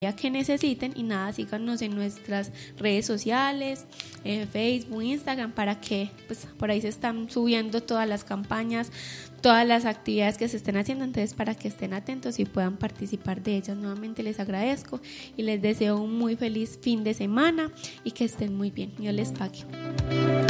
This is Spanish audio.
que necesiten. Y nada, síganos en nuestras redes sociales, Facebook, Instagram, para que pues por ahí se están subiendo todas las campañas, todas las actividades que se estén haciendo, entonces para que estén atentos y puedan participar de ellas. Nuevamente les agradezco y les deseo un muy feliz fin de semana y que estén muy bien. Dios les pague.